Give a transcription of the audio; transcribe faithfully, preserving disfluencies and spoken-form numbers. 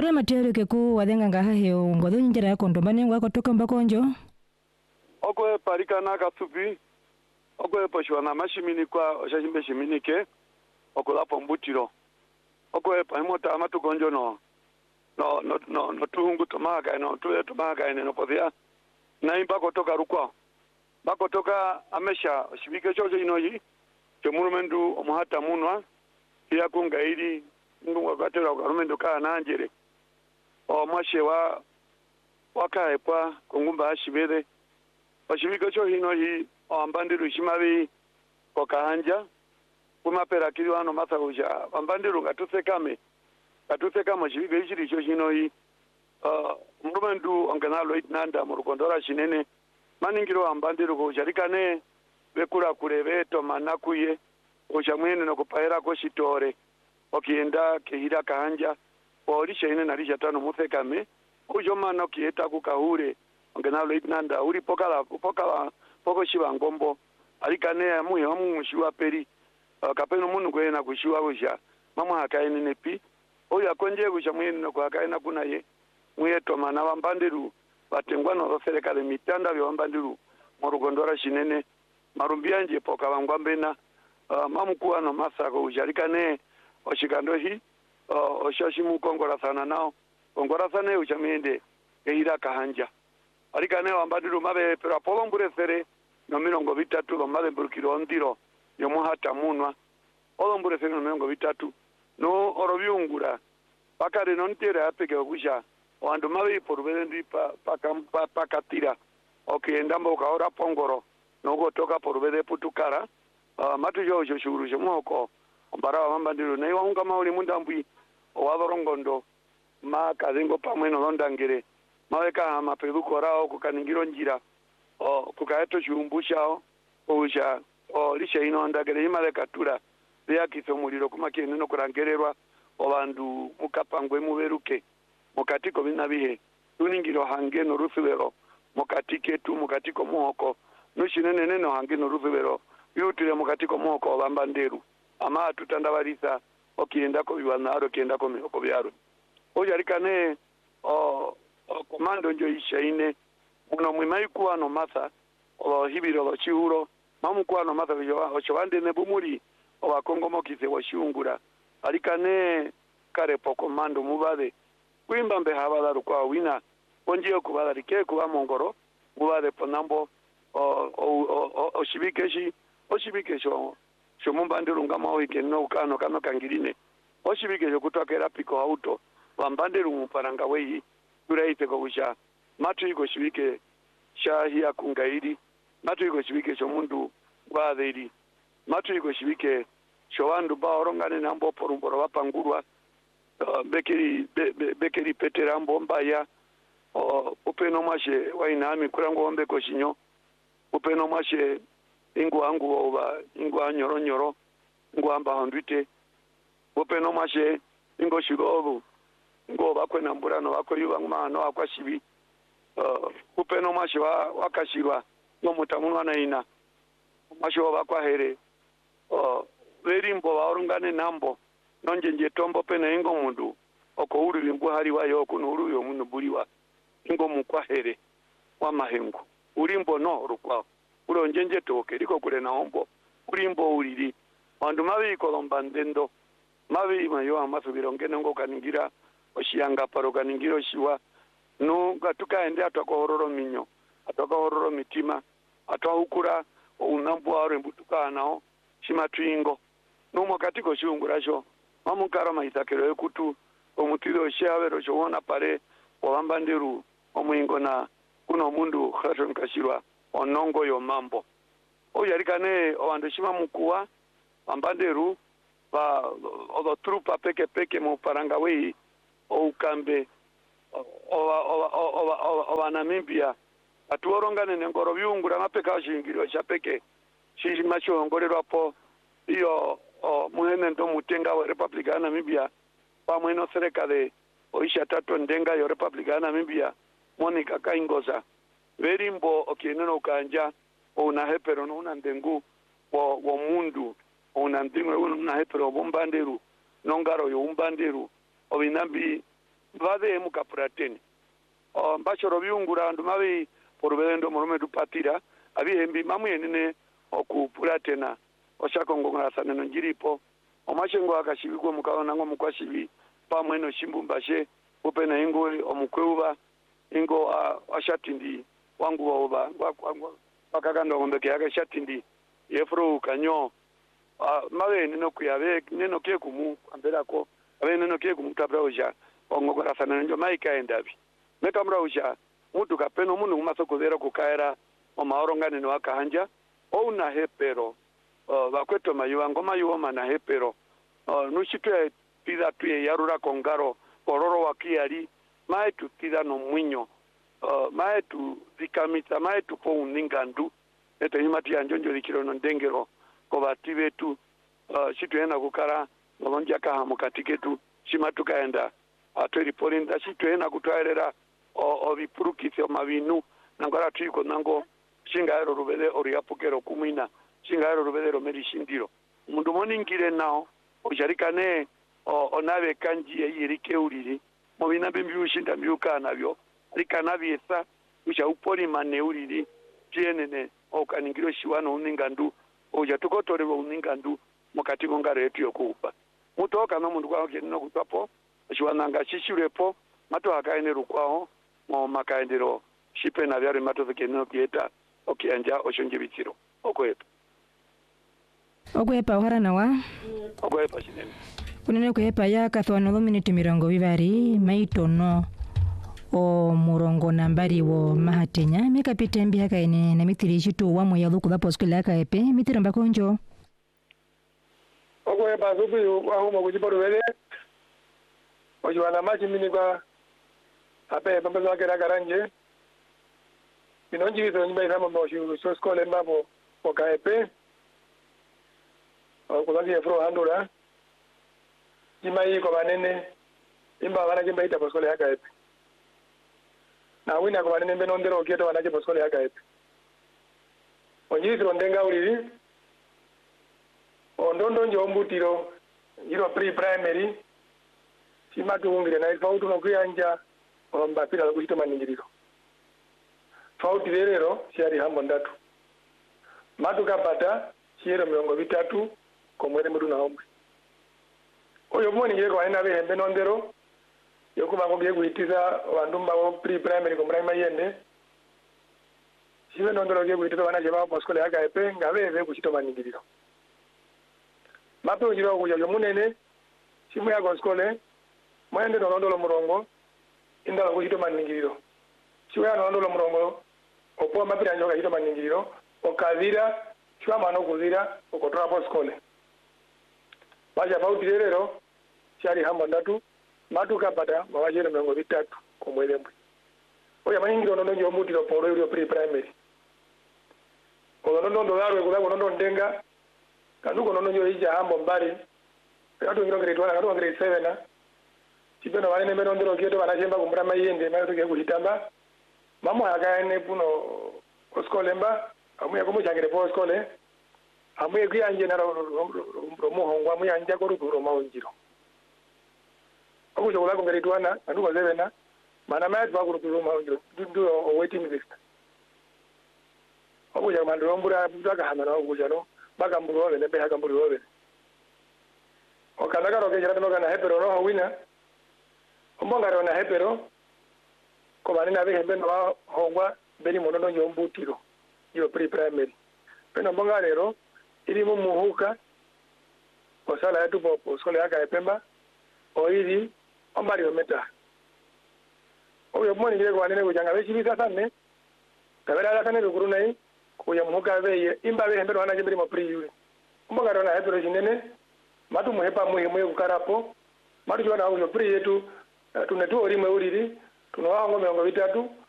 Ore matero ke ku wadenga ngaha heo ngodo njira yako ndombani wako toka mbakonjo. Oko parika na kasupi. Oko poshwa na mashimini kwa oshashimbe shimini ke. Oko la pombutiro. Oko pa mota amatu konjo no. No no no no tuhungu tomaga no tuwe tomaga no podia. Na imbako toka rukwa. Bako toka amesha shibike chocho inoji. Chomurumendu omuhata munwa. Pia kungairi ngunga gatera garumendu ka nanjere. O mwashe wa wakaepwa kungumba ashibere. Oshibike cho hino hi ambandiru shimabi kokahanja. Kumapera kiri wano mathausha ambandiru gatusekame. Gatusekame shibike ichiri cho hino hi uh, murumendu ongenalo itnanda murukondora shinene. Maningiro ambandiru kujarikane bekura kurebe tomanakuye oshamwene no kupaera ko shitore okienda kehira kahanja orisha ine narisha tano muthekame ujoma no kieta kukahure ongenalo itnanda uri pokala pokala poko shiba ngombo alikane muhe hamu mushiwa peri uh, kapeno munu kwena kushiwa usha mama hakaine nepi oya konje kushamwene no kwakaina kuna ye muye tomana wambandiru batengwa no serikali mitanda byo wambandiru morugondora shinene marumbianje poka wangwambena uh, mamukuwa no masako ujarikane oshikando hi uh, oshashimu kongora sana nao kongora sana uchamende ehira kahanja alikane wambadiru mabe pera polombure sere no mirongo bitatu lo mabe burkiro ndiro yo muhata munwa olombure sere no mirongo bitatu no orobyungura bakare non tire apeke ogusha wandu mabe porubende pa pa pakatira okenda mboka ora pongoro nogo toka porubede putukara uh, matu yo jo shuru jo moko ombara wambandiro nei wahunga mauli mundambwi owaborongondo ma kazengo pamwe no londangere maweka mapeduko rao kukaningiro njira o kukaeto shumbushao oja o lisha ino ndagere imale katura bya kisomuliro kumakene no kurangererwa obandu mukapangwe muberuke mukatiko binabihe tuningiro hange no rufibero mukatike tu mukatiko muhoko nushinene neno hange no rufibero yutire mukatiko muhoko bambanderu ama tutandabarisa okienda ko biwanaro kienda ko ko byaro oja rikane o komando njo ishaine uno mwimaikuwa no masa o hibiro lo chihuro mamukuwa no masa byo ochobande ne bumuri o bakongo mokize washungura arikane kare po komando mubade kwimba mbe habala rukwa wina onje kubala rike kuba mongoro mubade ponambo o o o shibikeshi o shibikesho shomumbandiro ngama wike no kano kano kangirine o shibikesho kutokera piko auto wambandiro muparanga weyi uraite ko kusha matu iko shibike shahi akungairi matu iko shibike sho mundu gwadeiri matu iko shibike sho wandu ba orongane nambo porumboro bapangurwa uh, bekeri be, be, bekeri peterambo mbaya uh, upeno mashe wainami kurango ombe ko shinyo upeno mashe ingu angu oba ingu anyoro nyoro ingu amba handwite upeno mashe ingo shigobu ngo bakwena mburano bakoyuba ngmano akwashibi uh, upeno mashe wa wakashirwa no mutamunwa na ina mashe wa bakwahere uh, verimbo vaorungane nambo nonje nje tombo pena ingo mundu oko uri lingu hari wayo kuno uri yo mundu buriwa ingo mukwahere wa mahengu urimbo no rukwa uro njenje toke liko kule na ombo urimbo uriri wandu mabi kolombandendo mabi mayo amasu birongene ngo kaningira oshiyanga paro kaningiro shiwa no gatuka ende atoko hororo minyo atoko hororo mitima atwa unambu aro mbutuka nao shimatwingo numo katiko shungurasho mamukara mahitakero ekutu omutiro shavero shona pare wambandiru omwingo na kuno mundu khashon kashirwa onongo yo mambo oyarikane owandu shima mukuwa wambandiru ba odo trupa peke peke mu paranga wei o ukambe o o o Namibia atuorongane nengoro byungura mapeka shingiro chapeke shishi macho ngorero po iyo o muhene ndo mutenga wa Republic ya Namibia pamwe no serikali oisha tatu ndenga yo Republic ya Namibia Monica Kaingoza verimbo okieneno kanja una hepero no una ndengu wo wo mundu una ndingo una hepero bombanderu nongaro yo umbanderu obinambi vave mukaprateni o mbachoro biungura ndu mavi porubendo morume dupatira abihembi mamuyenene okupuratena oshakongonga saneno njiripo omashengo akashibikwa mukaona ngo mukwashibi pamwe no shimbumbashe upena ingo omukweuba ingo uh, ashatindi wangu oba bakaganda ngombeke yake shatindi yefro kanyo uh, mawe nino kuyabe nino kekumu ambera ko abe nino kekumu tabraoja ongogora sana njo maika endabi mekamraoja mutu kapeno munu masoko zera kukaera omaorongane no akahanja ouna hepero uh, bakweto mayuwa ngoma yuwa na hepero uh, nushitwe pida tuye yarura kongaro ororo wakiari maetu tida no mwinyo uh, maetu zikamita maetu po uningandu eto himati ya njonjo likiro no ndengero kobati betu uh, shitu ena kukara nolonja kaha mukatiketu shimatu kaenda atweri porinda shitu ena kutwaerera o, o vipurukisi o mavinu nangora tuiko nango shinga ero rubele oriapukero kumina shinga ero rubele romeri shindiro mundu moningire nao ojarikane o, onave kanji yirike uriri mobina bimbi ushinda mbiuka nabyo rikana biesa usha upori mane uriri tienene okaningiro shiwano uningandu oja tukotorero uningandu mukati ngare yetu yokupa mutoka no mundu kwao kinno kutapo shiwananga shishirepo mato akaene rukwao mo makaendero shipe na byari mato kinno kieta okianja oshonje bitiro okwepa okwepa harana wa okwepa shinene unene kwepa ya kathwano tho minute mirongo bibari maitono o murongo nambari wo mahatenya mikapite mbia kaine na mitiri shitu wa moya dhuku da poskela ka epe mitira mbakonjo okwepa zupi wa humo kujiporo wele ojiwana machi mini kwa ape pambazo wake rakaranje minonji viso njimba isama moshu so skole mbapo waka epe kulangi efro handura jima hii kwa manene imba wana jimba ita poskole haka epe na wina kwa manene mbeno ndero okieto wana jimba poskole haka epe onjiri sirondenga uliri ondondo nje ombutiro jiro pre-primary shima tuungire na ifautu na kuyanja mbapira la kushito maningiriro fauti lelero shiari hambo ndatu matu kapata shiero miongo vitatu komwele mtu na homwe oyo mwoni ngire kwa ina vehe mbeno ndero yoku mango bie kuitiza wandumba wo pre-primary kumraima yende shive nondero gie kuitiza wana jeba poskole haka epe nga vehe kushito maningiriro mape ujiro wa kuja yomunene shimu ya goskole mwende nondolo murongo indala kushito maningiriro shiwe ya nondolo murongo opo mapira njoka hito maningiriro okazira shwa mano kuzira okotora poskole baja fauti lelero shari hamba ndatu matu kapata mawajero miongo vitatu kumwele mbwe oya maningiro nono njo mutilo poro yulio pre-primary konondo ndo larwe kula konondo ndenga kanuko nono njo hija hambo mbari katu ngiro grade one katu grade seven chipeno wale nemeno ndiro kieto wanachemba kumbra mayende mayo tuke kuhitamba mama akaene puno oskole mba amuya kumuchangire po oskole amuye kuyanje na romuhongwa amuye anja koruguro maunjiro akuja kulako ngari twana anduko zevena mana mayat ba koruguro maunjiro ndu o waiting list akuja mandro mbura baka hamana akuja no baka mburu wale ne beka mburu wale okanaga roke jara no kana hepero no wina ombonga rona hepero ko bani na vehe mbeno hongwa beli monono nyombutiro yo pre-primary peno mbonga lero ili mumuhuka osala yetu po skole yaka epemba oili ombali ometa oyo mwoni ngire kwa nene kujanga bechi bisa sanne kabera ala kanene kurunai kuya muhuka veye imba vehe mbeno wana jembeli mo pre-yuri mbonga rona hepero jinene matu muhepa muhimu ye kukarapo matu jwana uyo pre yetu tunetu olimwe ulili tunawa ngome ngo vitatu